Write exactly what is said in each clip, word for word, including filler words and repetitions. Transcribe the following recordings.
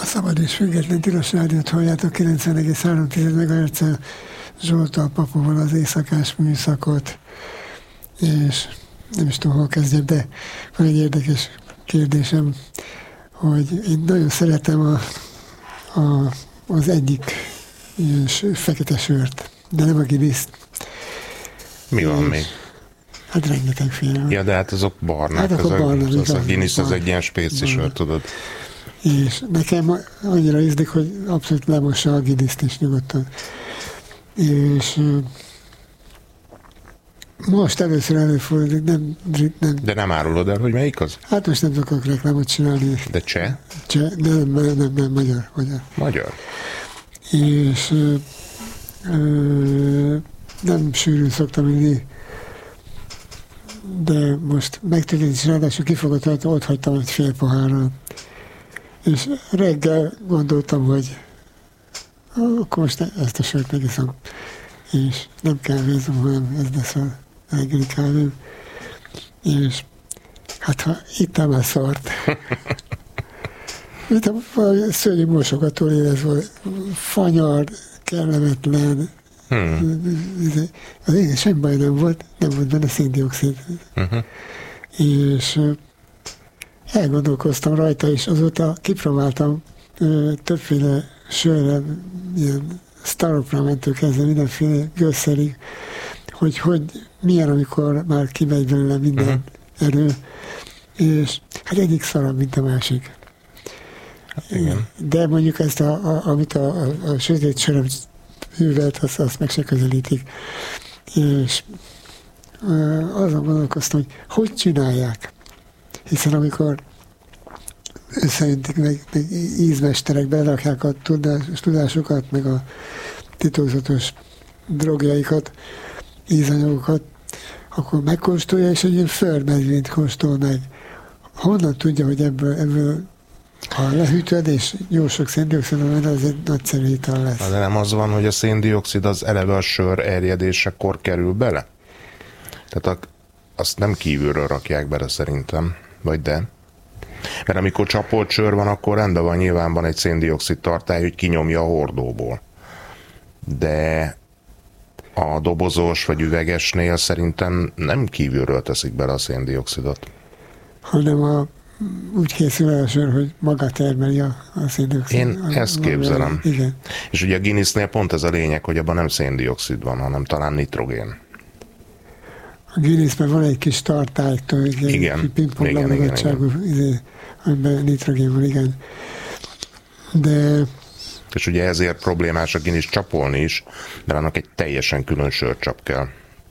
Szabad és Független Tilos Rádiót halljátok, kilencven egész három megahertz-en, Zsoltal Papoval az éjszakás műszakot, és nem is tudom, hol kezdjem, de van egy érdekes kérdésem, hogy én nagyon szeretem a, a, az egyik ilyen fekete sört, de nem a Guinness-t. Mi van még? Hát rengetegféle. Ja, de hát azok barnák. Hát akkor az barna, a, az a Guinness barna. az egy ilyen spéci sör, tudod. És nekem annyira ízlik, hogy abszolút lemossa a Guinness-t is nyugodtan. És most először előfordult, nem, nem... De nem árulod el, hogy melyik az? Hát most nem tudok reklámot csinálni. De cseh? Cseh, nem, nem, nem, nem, magyar. Magyar. Magyar. És ö, ö, nem sűrűn szoktam inni, de most megtörtént, és ráadásul kifogott rajta, ott hagytam egy fél pohárral. És reggel gondoltam, hogy akkor most ezt a sört megiszom. És nem kávézom, hanem ez lesz a reggeli kávém. És hát ha ittam már szart. Mint a szörnyű mosogató érezve, fanyar, kellemetlen. Hmm. Az én semmi baj nem volt, nem volt benne széndioxid. Uh-huh. És elgondolkoztam rajta, és azóta kipróbáltam ö, többféle sörre, ilyen Staropramentől kezdve mindenféle gőzszerig, hogy, hogy milyen, amikor már kimegy belőle minden uh-huh. erő, és hát egyik szarabb, mint a másik. Hát igen. De mondjuk ezt, a, a, amit a, a, a sötét söröm művelt, azt, azt meg se közelítik. És ö, azon gondolkoztam, hogy hogy csinálják. Hiszen amikor összeöntik, meg, meg ízmesterek berakják a tudás, tudásokat, meg a titokzatos drogjaikat, ízanyagokat, akkor megkóstolja, és egy ilyen földmedvényt kóstol meg. Honnan tudja, hogy ebből, ebből ha lehűtöd, és jó sok széndioxid van, az egy nagyszerű ital lesz. De nem az van, hogy a széndioxid az eleve a sör erjedésekor kerül bele? Tehát a, azt nem kívülről rakják bele szerintem, vagy de? Mert amikor csapolt sör van, akkor rendben van, nyilván van egy széndioxid tartály, hogy kinyomja a hordóból. De a dobozos vagy üvegesnél szerintem nem kívülről teszik bele a széndioxidot. Hanem a, úgy készül el a sör, hogy maga termeli a, a széndioxid. Én a, ezt képzelem. A, igen. És ugye a Guinnessnél pont ez a lényeg, hogy abban nem széndioxid van, hanem talán nitrogén. A Guinnessben van egy kis tartálytól, egy igen, pingpong labdaságú, amiben nitrogén van, igen. De... És ugye ezért problémás a Guinness csapolni is, mert annak egy teljesen külön sörcsap kell.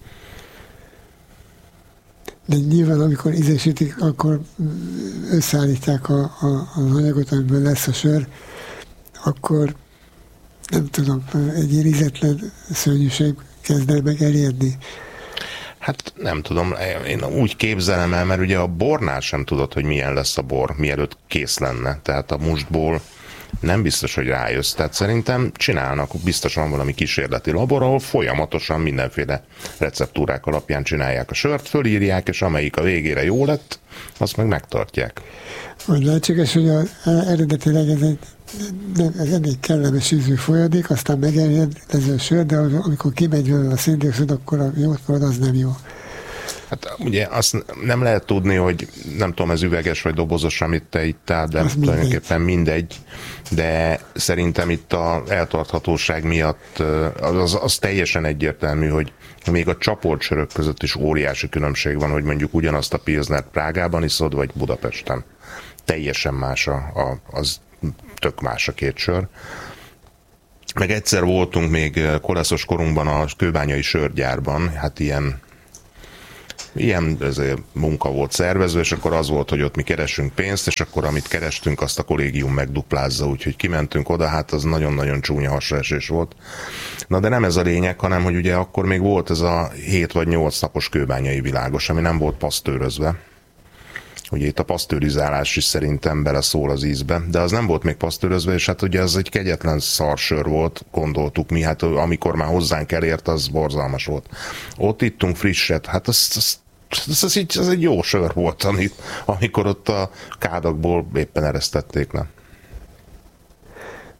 De nyilván, amikor ízesítik, akkor összeállítják a, a, az anyagot, amiből lesz a sör, akkor nem tudom, egy ilyen ízetlen szörnyűség kezd el meg elérni. Hát nem tudom, én úgy képzelem el, mert ugye a bornál sem tudod, hogy milyen lesz a bor, mielőtt kész lenne. Tehát a mustból nem biztos, hogy rájössz. Tehát szerintem csinálnak, biztosan valami kísérleti labor, ahol folyamatosan mindenféle receptúrák alapján csinálják a sört, fölírják, és amelyik a végére jó lett, azt meg megtartják. Vagy lehetséges, hogy a, eredetileg ez egy, nem, ez egy kellemes ízű folyadék, aztán megerjed ez a sör, de amikor kimegy vele a széndioxid, akkor a jó marad, az nem jó. Hát ugye azt nem lehet tudni, hogy nem tudom, ez üveges vagy dobozos, amit te ittál, de az tulajdonképpen mindegy. De szerintem itt a eltarthatóság miatt az, az teljesen egyértelmű, hogy még a csapolt sörök között is óriási különbség van, hogy mondjuk ugyanazt a pilznert Prágában iszod, vagy Budapesten. Teljesen más a, a, az tök más a két sör. Meg egyszer voltunk még koraszos korunkban a kőbányai sörgyárban, hát ilyen Ilyen munka volt szervezve, és akkor az volt, hogy ott mi keresünk pénzt, és akkor amit kerestünk, azt a kollégium megduplázza, úgyhogy kimentünk oda, hát az nagyon-nagyon csúnya hasraesés volt. Na de nem ez a lényeg, hanem hogy ugye akkor még volt ez a hét vagy nyolc napos kőbányai világos, ami nem volt pasztőrözve. Ugye itt a pasztőrizálás is szerintem beleszól az ízbe, de az nem volt még pasztőrözve, és hát ugye ez egy kegyetlen szarsör volt, gondoltuk mi, hát amikor már hozzánk elért, az borzalmas volt. Ott ittunk frisset, hát az, az Ez, ez, így, ez egy jó sör volt, amit, amikor ott a kádakból éppen eresztették le.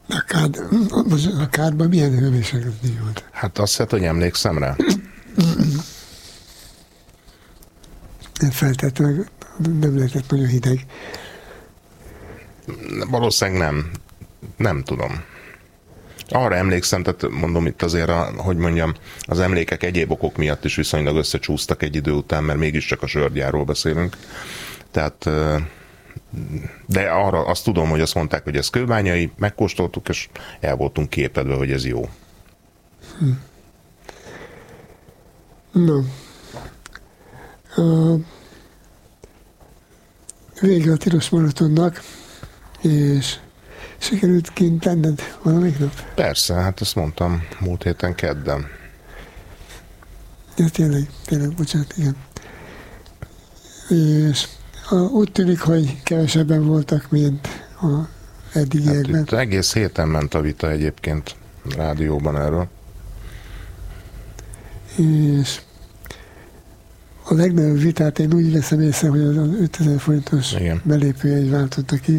A, kád, a kádban milyen hőmérséklet volt? Hát azt hiszem, hogy emlékszem rá. Feltétlenül nem lehetett nagyon hideg. Valószínűleg nem. Nem tudom. Arra emlékszem, tehát mondom itt azért, a, hogy mondjam, az emlékek egyéb okok miatt is viszonylag összecsúsztak egy idő után, mert mégiscsak a sörgyárról beszélünk. Tehát, de arra azt tudom, hogy azt mondták, hogy ez kőbányai, megkóstoltuk, és el voltunk képedve, hogy ez jó. Hm. No. A vége a tilos maratonnak, és sikerült kint lenned valamelyik nap? Persze, hát ezt mondtam múlt héten kedden. Ja, tényleg, tényleg, bocsánat, igen. És a, úgy tűnik, hogy kevesebben voltak, mint a eddigiekben. Hát egész héten ment a vita egyébként a rádióban erről. És a legnagyobb vitát én úgy veszem észre, hogy az ötezer forintos belépőjegy váltotta ki.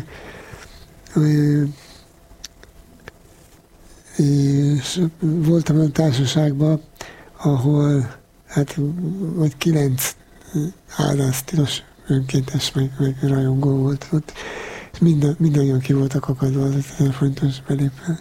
És voltam olyan társaságban, ahol hát vagy kilenc áldász tilos önkéntes, meg, meg rajongó volt ott, és minden, mindannyian ki voltak akadva az ötezer forintos belépő.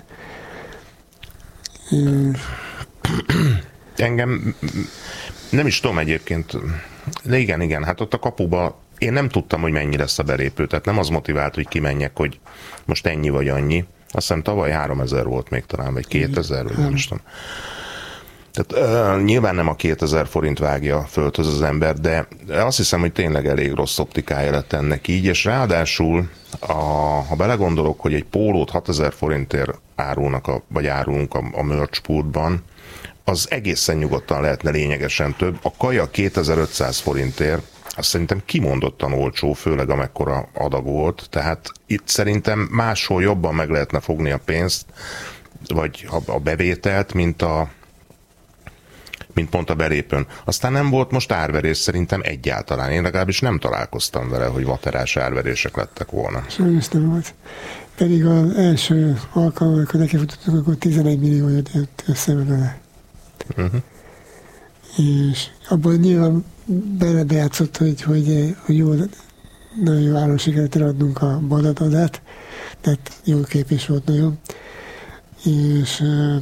Engem nem is tudom egyébként, de igen, igen, hát ott a kapuba én nem tudtam, hogy mennyi lesz a belépő, tehát nem az motivált, hogy kimenjek, hogy most ennyi vagy annyi. Azt hiszem tavaly háromezer volt még talán, vagy kétezer, vagy nem is tudom. Tehát uh, nyilván nem a kétezer forint vágja földhöz az ember, de azt hiszem, hogy tényleg elég rossz optikája lett ennek így, és ráadásul, a, ha belegondolok, hogy egy pólót hatezer forintért árulnak, a, vagy árulunk a, a merch pultban, az egészen nyugodtan lehetne lényegesen több. A kaja kétezer-ötszáz forintért, azt szerintem kimondottan olcsó, főleg amekkora adag volt, tehát itt szerintem máshol jobban meg lehetne fogni a pénzt, vagy a bevételt, mint a mint pont a belépőn. Aztán nem volt most árverés szerintem egyáltalán. Én legalábbis nem találkoztam vele, hogy vaterás árverések lettek volna. Sajnos nem volt. Pedig az első alkalom, amikor nekifutottunk, akkor tizenegy millió jött össze vele. Uh-huh. És abban nyilván belebejátszott, hogy, hogy, hogy jó, nagyon jó áron sikerült eladnunk a badatadát, tehát jó kép is volt nagyon. És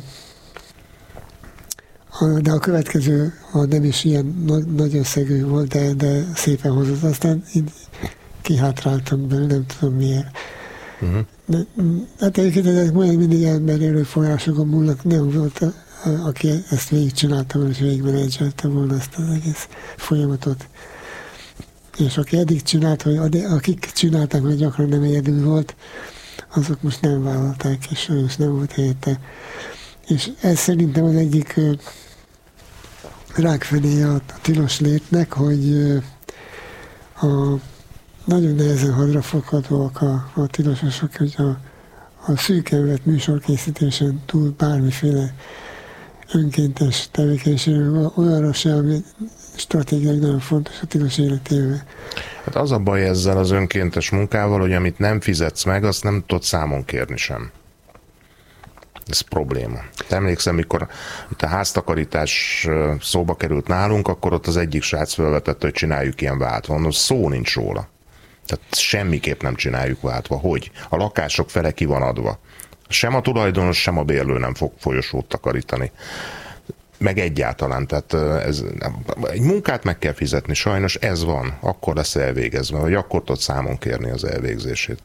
de a következő, ha nem is ilyen nagy, nagy összegű volt, de, de szépen hozott. Aztán így kihátráltam belőle, nem tudom miért. Uh-huh. De, hát egyébként ezek majd mindig emberi erőforrásokon múlnak, nem volt, a, a, aki ezt végigcsinálta volna, és végigmenedzselte volna ezt az egész folyamatot. És aki eddig csinált, vagy akik csinálták, hogy gyakran nem egyedül volt, azok most nem vállalták, és sajnos nem volt helyette. És ez szerintem az egyik rákfenéje a, a tilos létnek, hogy a, nagyon nehezen hadrafoghatóak a, a tilososok, hogy a, a szűken vett műsorkészítésen túl bármiféle önkéntes tevékenység, olyanra sem, ami stratégiai nagyon fontos a tilos életében. Hát az a baj ezzel az önkéntes munkával, hogy amit nem fizetsz meg, azt nem tudod számon kérni sem. Ez probléma. Te emlékszem, mikor itt a háztakarítás szóba került nálunk, akkor ott az egyik srác felvetette, hogy csináljuk ilyen váltva. No, szó nincs róla. Tehát semmiképp nem csináljuk váltva. Hogy? A lakások fele ki van adva. Sem a tulajdonos, sem a bérlő nem fog folyosót takarítani. Meg egyáltalán. Tehát ez, egy munkát meg kell fizetni, sajnos ez van. Akkor lesz elvégezve, vagy akkor tudod számon kérni az elvégzését.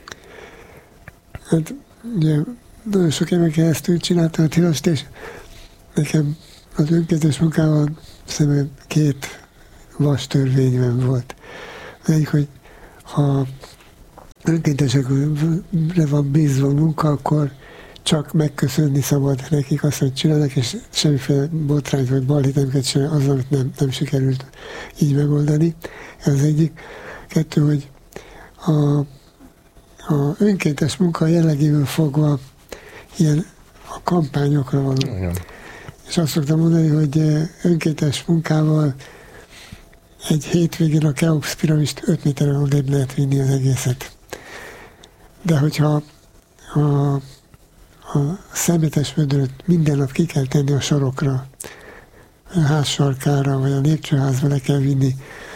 Hát, ugye, nagyon sok éven keresztül csináltam a tilost, és nekem az önkéntes munkával szemben két vas törvényem volt. Egyik, hogy ha önkéntesekre van bízva munka, akkor csak megköszönni szabad nekik azt, hogy csinálnak, és semmiféle botrányt vagy balhét nem kell csinálni, az, amit nem, nem sikerült így megoldani. Ez az egyik. Kettő, hogy a, a önkéntes munka jellegéből fogva ilyen a kampányokra való. Igen. És azt szoktam mondani, hogy önkéntes munkával egy hétvégén a Keops piramist öt méterre odébb lehet vinni az egészet. De hogyha a a szemetes vödröt minden nap ki kell tenni a sarokra, a ház sarkára, vagy a lépcsőházba le kell vinni,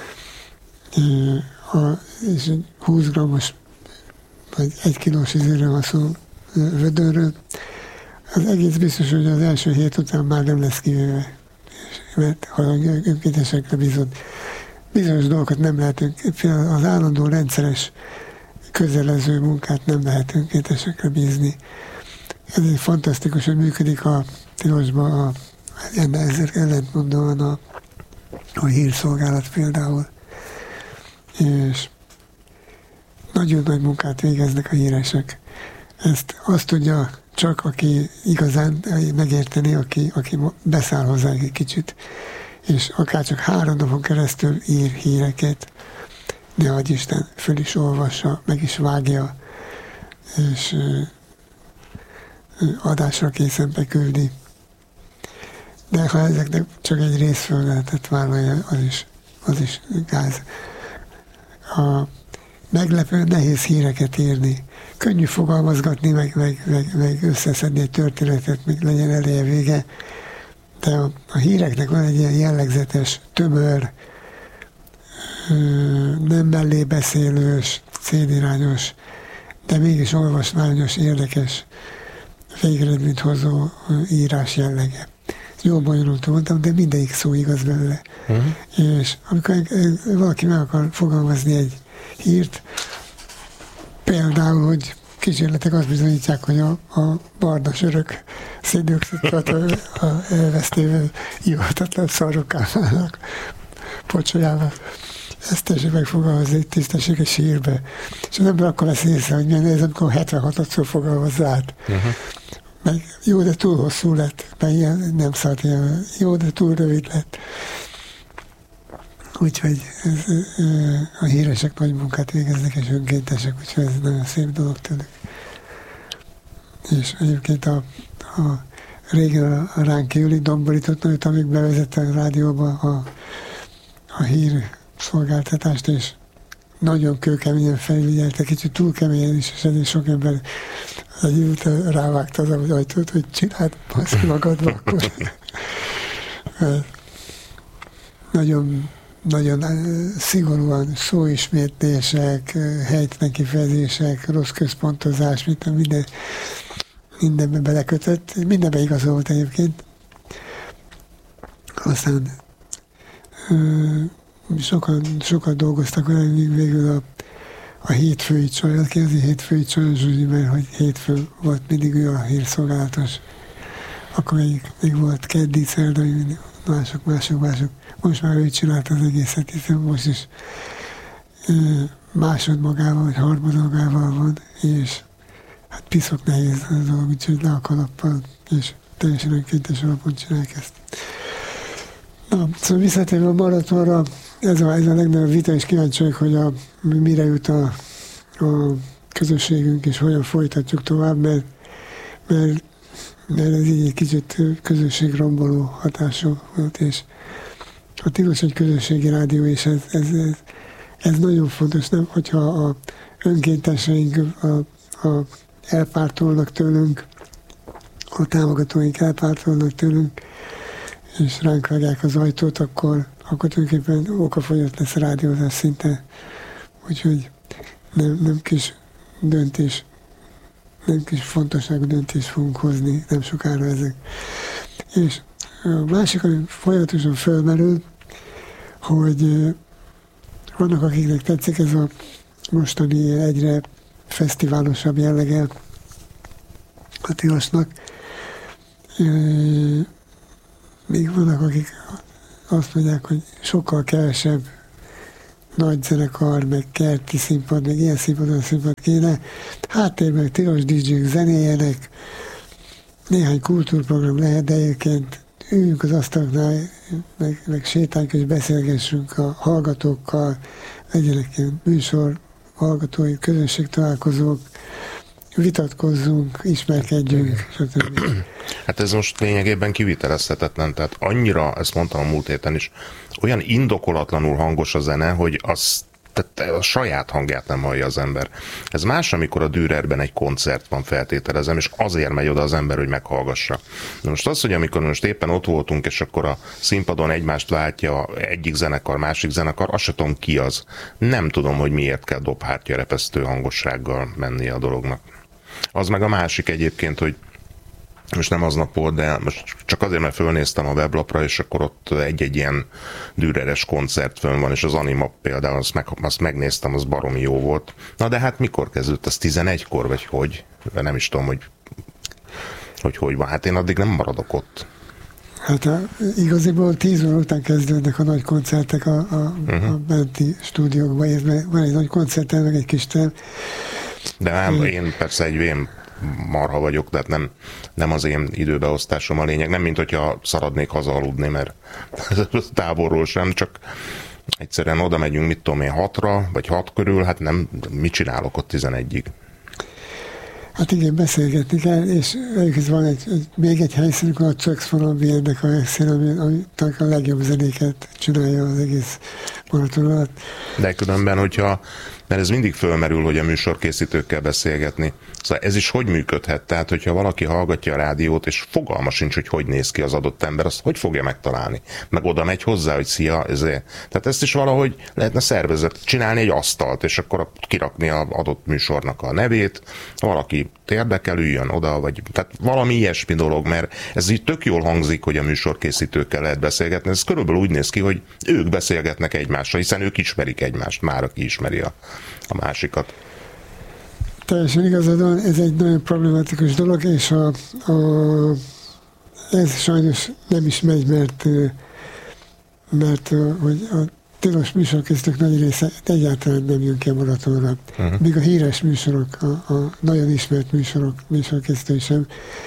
a, és húsz grammos vagy egy kilós izéről van szó vödörről, az egész biztos, hogy az első hét után már nem lesz kivéve, mert ha önkéntesekre bízott, bizonyos dolgokat nem lehetünk, például az állandó rendszeres közelező munkát nem lehet önkéntesekre bízni. Ezért fantasztikus, hogy működik a tilosban, a, ezért ellentmondóan a, a hírszolgálat például. És nagyon nagy munkát végeznek a híresek. Ezt azt tudja csak, aki igazán megérteni, aki, aki beszáll hozzá egy kicsit. És akár csak három napon keresztül ír híreket, ne adj Isten, föl is olvassa, meg is vágja, és adásra készen beküldi. De ha ezeknek csak egy részfelületet vállalja, az is, az is gáz. A meglepő nehéz híreket írni. Könnyű fogalmazgatni, meg, meg, meg, meg összeszedni egy történetet, még legyen eleje vége, de a, a híreknek van egy ilyen jellegzetes, tömör, nem mellé beszélős, célirányos, de mégis olvasmányos, érdekes, végeredményt hozó írás jellege. Jó bonyolultan mondtam, de mindegyik szó igaz belőle. Uh-huh. És amikor valaki meg akar fogalmazni egy hírt, például, hogy kísérletek azt bizonyítják, hogy a, a barna sörök széndioxidot elvesztével ívhatatlan szarrokká válnak pocsolyával. Ezt tessék megfogalmazni egy tisztességes hírbe. És az ember akkor lesz észre, hogy milyen ez, amikor hetvenhatodszor fogalmazza át. Uh-huh. Meg jó, de túl hosszú lett, mert ilyen nem szállt ilyen, jó, de túl rövid lett. Úgyhogy ez, a híresek nagy munkát végeznek, és önkéntesek, úgyhogy ez nagyon szép dolog tőlük. És egyébként a, a régen a ránk kívüli domborított nagyot, amíg bevezette a rádióba a, a hír szolgáltatást, és nagyon kőkeményen felügyelte, kicsit túl keményen is, és ezért sok ember egy idő után rávágta az ajtót, hogy csináld azt magadba, akkor nagyon, nagyon szigorúan szóismétlések, helytelen kifejezések, rossz központozás, minden, mindenbe belekötött, mindenbe igazolt egyébként. Aztán sokan, sokat dolgoztak vele, míg végül a, a hétfői csaj, kérdezi hétfői csaj, Zsuzsi, mert hogy hétfő volt mindig ő a hírszolgálatos. Akkor még, még volt keddi, szerdai, mások, mások, mások. Most már ő csinálta az egészet, hiszen most is másod magával, vagy harmad magával van, és hát piszok nehéz az dolog, úgyhogy le a kalappal, és teljesen önkéntes alapon csinálják ezt. Na, szóval visszatérve a maratonra, ez a, ez a legnagyobb vita, és kíváncsi vagyok, hogy a, mire jut a, a közösségünk, és hogyan folytatjuk tovább, mert, mert, mert ez így egy kicsit közösségromboló hatású volt, és a Tilos egy közösségi rádió, és ez, ez, ez, ez nagyon fontos, nem, hogyha a önkénteseink a, a elpártolnak tőlünk, a támogatóink elpártolnak tőlünk, és ránk vágják az ajtót, akkor, akkor tulajdonképpen okafogyott lesz a rádiózás szinte. Úgyhogy nem, nem kis döntés, nem kis fontosságú döntés fogunk hozni nem sokára ezek. És a másik, ami folyamatosan fölmerül, hogy vannak, akiknek tetszik ez a mostani egyre fesztiválosabb jellege a Tilosnak. Még vannak, akik azt mondják, hogy sokkal kevesebb nagy zenekar, meg kerti színpad, meg ilyen színpad, olyan színpad kéne. Háttérben Tilos dé jék zenéjenek, néhány kultúrprogram lehet, de egyébként üljünk az asztaloknál, meg, meg sétáljunk és beszélgessünk a hallgatókkal, legyenek ilyen műsor, hallgatói, közönség találkozók, vitatkozzunk, ismerkedjünk, stb. Hát ez most lényegében kivitelezhetetlen, tehát annyira, ezt mondtam a múlt héten is, olyan indokolatlanul hangos a zene, hogy azt tehát a saját hangját nem hallja az ember. Ez más, amikor a Dürerben egy koncert van, feltételezem, és azért megy oda az ember, hogy meghallgassa. De most az, hogy amikor most éppen ott voltunk, és akkor a színpadon egymást váltja egyik zenekar, másik zenekar, azt sem tudom ki az. Nem tudom, hogy miért kell dobhártya repesztő hangossággal menni a dolognak. Az meg a másik egyébként, hogy most nem aznap volt, de most csak azért, mert fölnéztem a weblapra, és akkor ott egy-egy ilyen Düreres koncert fönn van, és az Anima például, azt, meg, azt megnéztem, az baromi jó volt. Na de hát mikor kezdődött? Az tizenegykor, vagy hogy? Nem is tudom, hogy hogy, hogy van. Hát én addig nem maradok ott. Hát a, igaziból tíz óra után kezdődnek a nagy koncertek a, a, uh-huh. a benti stúdiókban. Van egy nagy koncerten, meg egy kis terem. De nem, én persze egy vén marha vagyok, tehát nem, nem az én időbeosztásom a lényeg. Nem, mint hogyha szaradnék haza aludni, mert távolról sem, csak egyszerűen oda megyünk, mit tudom én, hatra, vagy hat körül, hát nem, mit csinálok ott tizenegyig? Hát igen, beszélgetni kell, és egyébként van egy, egy, még egy helyszínünk, a Czöx von Ambientnek a helyszín, ami, ami a legjobb zenéket csinálja az egész maraton alatt. De különben, hogyha, mert ez mindig fölmerül, hogy a műsorkészítőkkel beszélgetni. Szóval ez is hogy működhet? Tehát, hogyha valaki hallgatja a rádiót, és fogalma sincs, hogy hogy néz ki az adott ember, azt hogy fogja megtalálni? Meg oda megy hozzá, hogy szia, ezért. Tehát ezt is valahogy lehetne szervezet, csinálni egy asztalt, és akkor kirakni az adott műsornak a nevét, valaki érdekel, üljön oda, vagy tehát valami ilyesmi dolog, mert ez így tök jól hangzik, hogy a műsorkészítőkkel lehet beszélgetni. Ez körülbelül úgy néz ki, hogy ők beszélgetnek egymással, hiszen ők ismerik egymást, már aki ismeri a, a másikat. Teljesen igazad van, ez egy nagyon problematikus dolog, és a, a, ez sajnos nem is megy, mert, mert hogy a tilos műsorkészítők nagy része egyáltalán nem jön ki a maratonra. Uh-huh. Míg a híres műsorok, a, a nagyon ismert műsorok, műsorkészítői sem.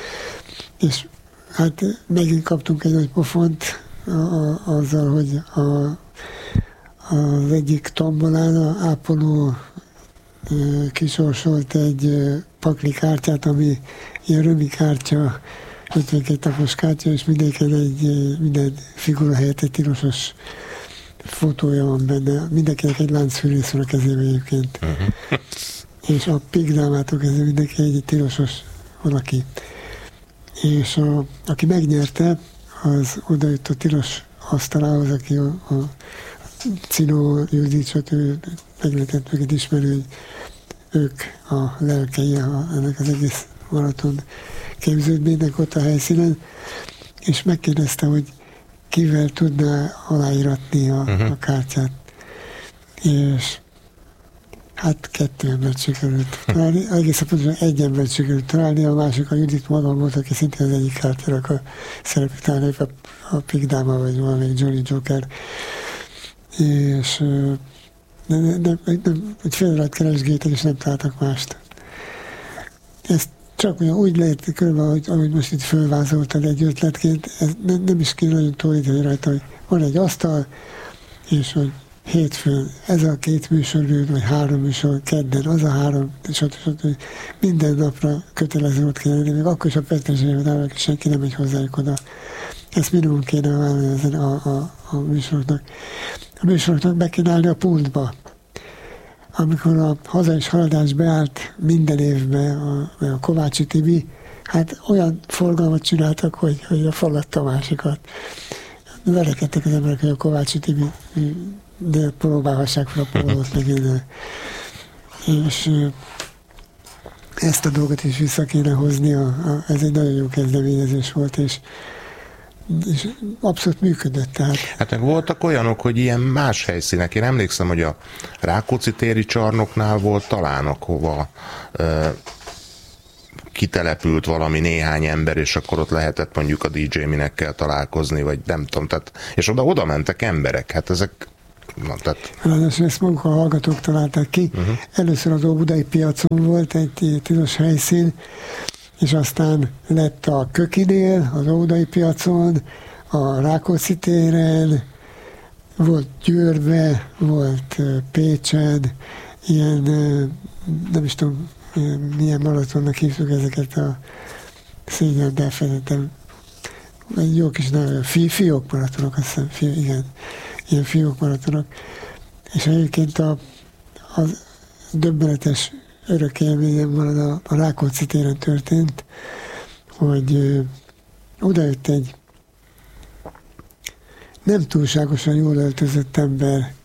És hát megint kaptunk egy nagy pofont a, a, azzal, hogy a, az egyik tombolán a ápoló kisorsolt egy pakli kártyát, ami ilyen römi kártya, ötvenkét napos kártya, és mindenken egy, minden figura helyett egy tilosos fotója van benne. Mindenkinek egy láncfűrész van a kezében egyébként. Uh-huh. És a pigdámától kezdve mindenki egy tilosos valaki. És a, aki megnyerte, az odajött a tilos asztalához, aki a, a Cinó Judicsot, ő meg lehetett őket ismerni, hogy ők a lelkei a, ennek az egész maraton képződménynek ott a helyszínen, és megkérdezte, hogy kivel tudná aláíratni a, uh-huh. a kártyát. És hát kettő embert sikerült találni. Egészen pontosan egy embert sikerült találni, a másik a Judit magam volt, aki szintén az egyik kártyának a szerepet találni, a, a Pigdáma, vagy valamelyik Johnny Joker. És nem, nem, nem, nem, egy fél órát keresgéltek, és nem találtak mást. Ezt csak olyan úgy lehet, körülbelül, ahogy, ahogy most itt fölvázoltad egy ötletként, ez nem, nem is kéne nagyon tolítani rajta, hogy van egy asztal, és hogy hétfőn ez a két műsor, vagy három műsor, kedden az a három, stb. stb. Minden napra kötelező ott kéne lenni, még akkor is a Petresében állnak, és senki nem megy hozzájuk oda. Ezt minimum kéne válni a, a, a műsoroknak. A műsoroknak be kéne állni a pultba. Amikor a Haza és Haladás beállt minden évben a, a Kovácsi Tibi, hát olyan forgalmat csináltak, hogy, hogy a faladta a másikat. Verekedtek az emberek, hogy a Kovácsi Tibi de próbálhassák fel a pólót meg innen. És ezt a dolgot is vissza kéne hozni, a, a, ez egy nagyon jó kezdeményezés volt, és és abszolút működött. Tehát. Hát meg voltak olyanok, hogy ilyen más helyszínek. Én emlékszem, hogy a Rákóczi téri csarnoknál volt talán, ahova ö, kitelepült valami néhány ember, és akkor ott lehetett mondjuk a dé dzsé Minekkel találkozni, vagy nem tudom, tehát, és oda, oda mentek emberek. Hát ezek na, tehát... Ráadásul ezt maguk a hallgatók találták ki. Uh-huh. Először az Óbudai piacon volt egy tilos helyszín, és aztán lett a Kökinél, az Óbudai piacon, a Rákóczi téren, volt Győrbe, volt Pécsen, ilyen, nem is tudom, milyen maratonnak hívtuk ezeket a szégyen elfelejtettem. Egy jó kis neve, fi, fiók maratonok, azt hiszem, fi, igen, ilyen fiók maratonok. És egyébként a az döbbenetes örök élményem van, a, a Rákóczi téren történt, hogy ö, odajött egy nem túlságosan jól öltözött ember,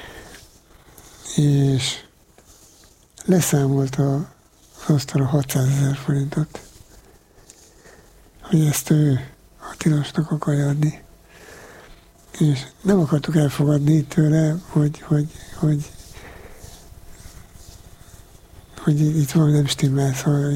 és leszámolta az asztalra hatszázezer forintot, hogy ezt ő a Tilosnak akarja adni. És nem akartuk elfogadni tőle, hogy, hogy, hogy, hogy itt valami nem stimmel, szóval.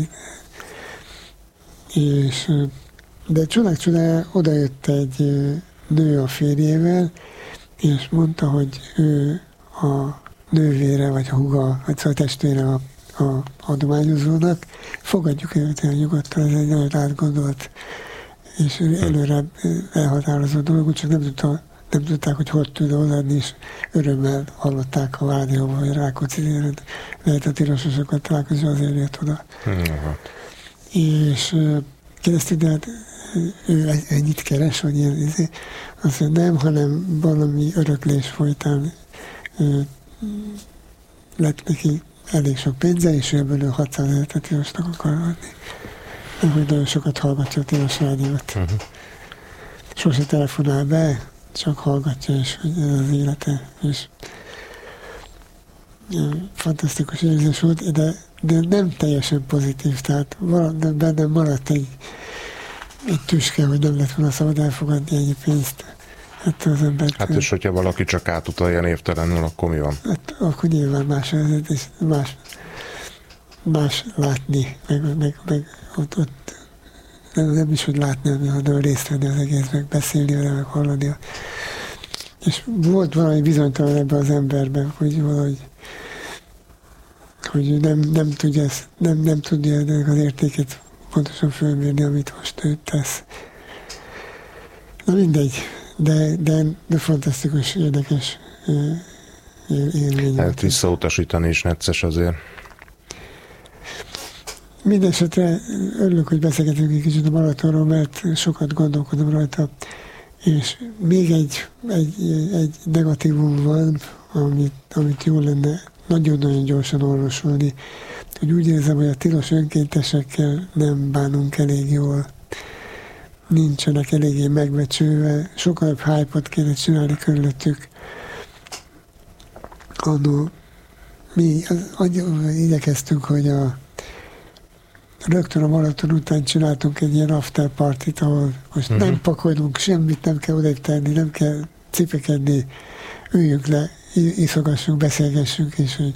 És, de csodák csodája odajött egy nő a férjével, és mondta, hogy ő a nővére, vagy a húga, vagy szóval a testvére a, a adományozónak, fogadjuk őt el nyugodtan, ez egy nagyon átgondolt és előre elhatározott dolog, csak nem, tudta, nem tudták, hogy hogy tud odaadni, és örömmel hallották a rádióban, hogy Rákóczi téren lehet a tilososokat találkozni, azért jött oda. Uh-huh. És kérdeztük, de hát ő ennyit keres, vagy ilyen, azt mondja, nem, hanem valami öröklés folytán lett neki elég sok pénze, és ebből hatszázezer Tilosnak akar adni. Hogy nagyon sokat hallgatja a Tilos rádiót. Uh-huh. Sose telefonál be, csak hallgatja, és hogy ez az élete. És fantasztikus érzés volt, de, de nem teljesen pozitív, tehát bennem maradt egy, egy tüske, hogy nem lett volna szabad elfogadni ennyi pénzt. Hát, az embert, hát és hogyha valaki csak átutalja névtelenül, akkor mi van? Hát, akkor nyilván más, és más, más látni, meg, meg, meg ott, ott nem, nem is, hogy látni, hanem részt venni az egész, meg beszélni vele, meg hallani. És volt valami bizonytalan ebben az emberben, hogy valahogy hogy nem, nem tudja, ezt, nem, nem tudja ennek az értékét pontosan fölmérni, amit most ő tesz. Na mindegy, de, de, de fantasztikus, érdekes élmény. Hát visszautasítani is necces azért. Mindenesetre örülök, hogy beszélgetünk egy kicsit a maratonról, mert sokat gondolkodom rajta, és még egy, egy, egy negatívum van, amit, amit jó lenne nagyon-nagyon gyorsan orvosolni, hogy úgy érzem, hogy a tilos önkéntesekkel nem bánunk elég jól, nincsenek eléggé megbecsülve, sokkal jobb hype-ot kéne csinálni körülöttük. Annó mi igyekeztünk, hogy a rögtön a maraton után csináltunk egy ilyen after partit, ahol most uh-huh. nem pakolunk semmit, nem kell odébb tenni, nem kell cipekedni, üljünk le, iszogassunk, beszélgessünk, és hogy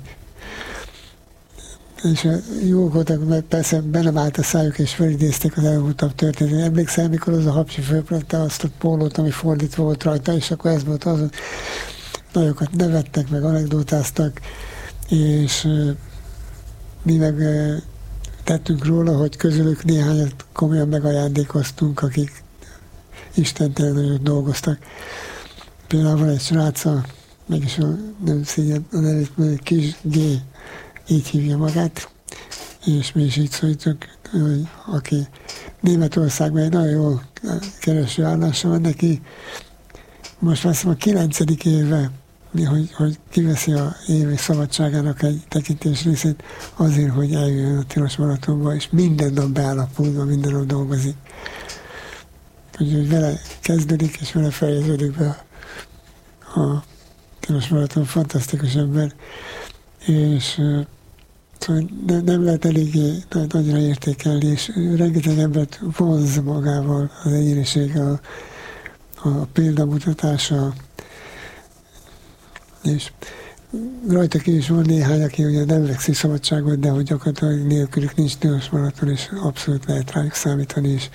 és jók voltak, mert persze be nem állt a szájuk, és felidézték az elmúlt nap történetet. Emlékszel, mikor az a Hapsi fölprette azt a pólót, ami fordítva volt rajta, és akkor ez volt az, nagyokat nevettek, meg anekdotáztak, és mi meg tettünk róla, hogy közülük néhányat komolyan megajándékoztunk, akik istentelen nagyon dolgoztak. Például van egy srác, meg is a, nem szégyen a nevét, mert Kis G, így hívja magát, és mi is így szólítunk, hogy aki Németországban egy nagyon jó kereső állása van neki, most azt mondom, a kilencedik éve, hogy, hogy kiveszi a évi szabadságának egy tekintés részét azért, hogy eljön a Tilos Maratonba, és minden nap beállapulva, minden nap dolgozik. Úgyhogy vele kezdődik, és vele fejeződik be a, a Tilos Maraton, fantasztikus ember, és szóval nem, nem lehet eléggé nagyra értékelni, és rengeteg embert vonz magával az egyéniség, a, a példamutatása, és rajta ki is van néhány, aki ugye nem vekszi szabadságot, de hogy gyakorlatilag nélkülük nincs Tilos Maraton, és abszolút lehet rájuk számítani, és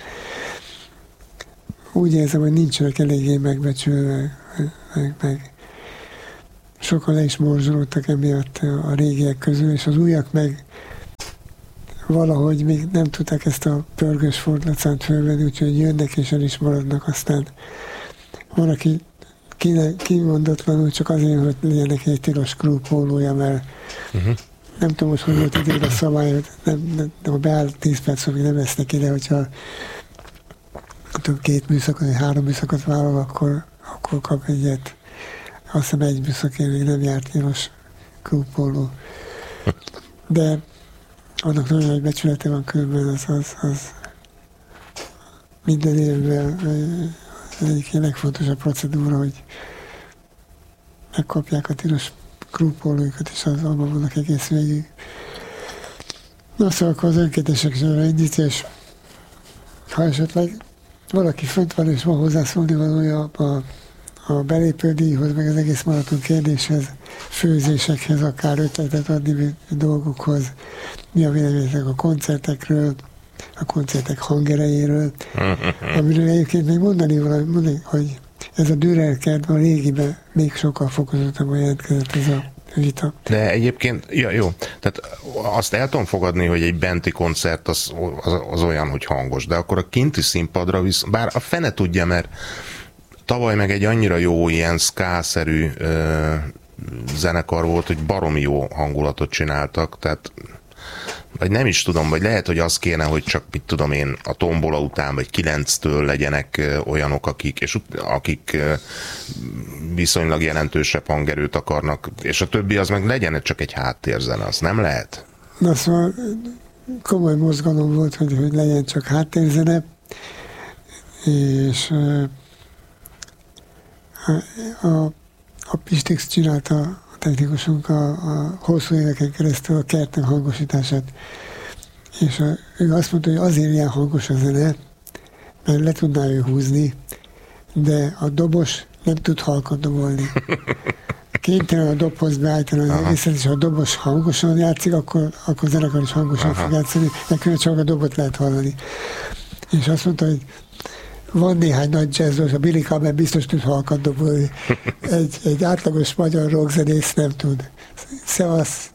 úgy érzem, hogy nincsenek eléggé megbecsülve, meg, meg sokan le is morzsolódtak emiatt a régiek közül, és az újak meg valahogy még nem tudták ezt a pörgős fordulacát fölvenni, úgyhogy jönnek és el is maradnak, aztán van, aki kimondatlanul csak azért, hogy legyen neki egy tilos crew pólója, mert uh-huh. nem tudom most, hogy volt idő a szabály, nem, nem, nem, ha beáll tíz perc, hogy nem lesz neki, de hogyha több két műszakot, vagy három műszakot vállal, akkor, akkor kap egyet. Azt hiszem egy műszakért még nem járt tilos krúpoló. De annak nagyon nagy becsülete van, különben az, az, az minden évben az egyik legfontosabb procedúra, hogy megkapják a tilos krúpolójukat, és az abban vannak egész végig. Na szóval akkor az önkéntesek zsarra indítás, ha esetleg valaki fönt van és van hozzászólni valója a, a belépődíjhoz, meg az egész maraton kérdéshez, főzésekhez, akár ötletet adni dolgokhoz, mi a véleményetek a koncertekről, a koncertek hangerejéről, amiről egyébként még mondani valami, mondani, hogy ez a Dürer kertben, a régiben még sokkal fokozottabban jelentkezett ez a vita. De egyébként, ja, jó, tehát azt el tudom fogadni, hogy egy benti koncert az, az, az olyan, hogy hangos, de akkor a kinti színpadra visz, bár a fene tudja, mert tavaly meg egy annyira jó ilyen ska-szerű ö, zenekar volt, hogy baromi jó hangulatot csináltak, tehát vagy nem is tudom, vagy lehet, hogy az kéne, hogy csak, mit tudom én, a tombola után, vagy kilenctől legyenek olyanok, akik, és akik viszonylag jelentősebb hangerőt akarnak, és a többi az meg legyen csak egy háttérzene, az nem lehet? Na szóval komoly mozgalom volt, hogy, hogy legyen csak háttérzene, és a, a, a Pistix csinálta technikusunk a, a hosszú éveken keresztül a kertnek hangosítását. És a, ő azt mondta, hogy azért ilyen hangos a zene, mert le tudná ő húzni, de a dobos nem tud halkan dobolni. Kénytelen a dobhoz beállítani az egészet, és ha a dobos hangosan játszik, akkor, akkor a zenekar is hangosan Aha. fog játszani, de külön csak a dobot lehet hallani. És azt mondta, hogy van néhány nagy jazzos, a Billy Cobham biztos tud halkan dobolni. Egy, egy átlagos magyar rockzenész nem tud. Szevasz!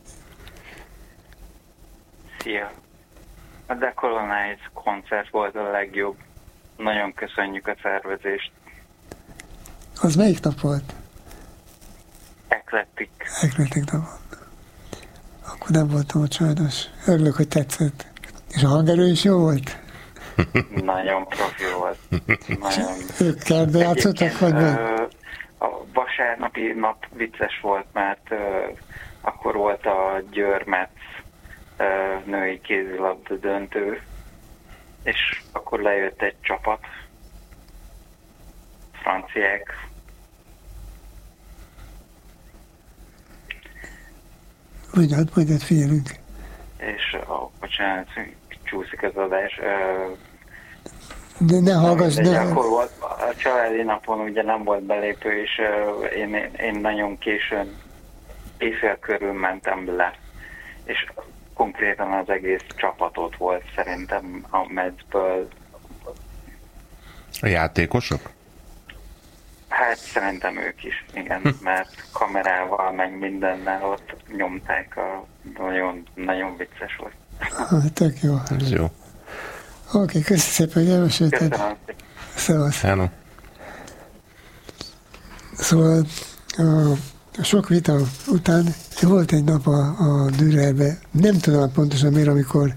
Szia! A Decolonize koncert volt a legjobb. Nagyon köszönjük a szervezést. Az melyik nap volt? Eclectic. Eclectic nap volt. Akkor nem voltam ott sajnos. Örülök, hogy tetszett. És a hangerő is jó volt? Nagyon profi volt. Nagyon. Ők kertbe játszottak, vagy meg? A vasárnapi nap vicces volt, mert uh, akkor volt a Győr-Metz uh, női kézilabda döntő, és akkor lejött egy csapat, franciák. Mondjad, mondjad, figyelünk. És, oh, bocsánat, csúszik az adás. Uh, De ne hallgass, ne... Akkor volt, a családi napon ugye nem volt belépő, és uh, én, én nagyon későn, éjfél körül mentem le, és konkrétan az egész csapatot volt szerintem a Metzből. A játékosok? Hát szerintem ők is, igen, mert kamerával, meg mindennel ott nyomták, a, nagyon, nagyon vicces volt. Ah, tök jó. Ez jó. Oké, okay, köszönöm szépen, hogy elmesélted. Köszönöm. Szevasz. Hello. Szóval a, a sok vita után volt egy nap a, a Dürerbe, nem tudom pontosan miért, amikor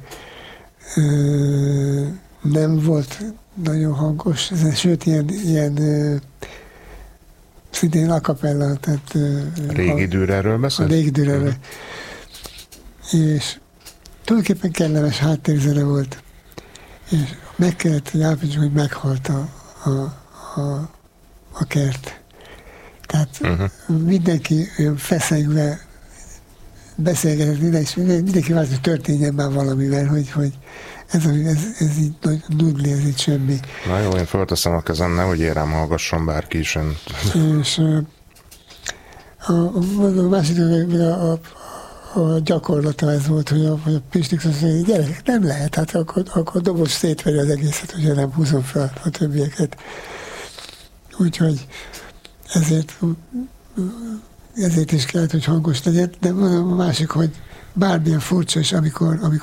ö, nem volt nagyon hangos, ez, sőt, ilyen, ilyen ö, szintén a capella, tehát ö, régi Dürerről beszélsz? A régi Dürerről. Uh-huh. És tulajdonképpen kellemes háttérzene volt. És meg kellett, hogy állapítsuk, hogy meghalt a, a, a, a kert. Tehát uh-huh. mindenki olyan feszengve beszélgetett, mindenki, mindenki vált, hogy történjen már valamivel, hogy, hogy ez, ez, ez így nagy nudli, ez így semmi. Na jó, én fölteszem a kezem, nehogy érem hallgasson bárki is. Én... És a, a, a másik, a, a, a gyakorlata ez volt, hogy a, hogy a Pistix azt mondja, hogy gyerekek, nem lehet, hát akkor, akkor dobos szétveri az egészet, hogyha nem húzom fel a többieket. Úgyhogy ezért ezért is kellett, hogy hangos legyen, de a másik, hogy bármilyen furcsa is, amikor, amikor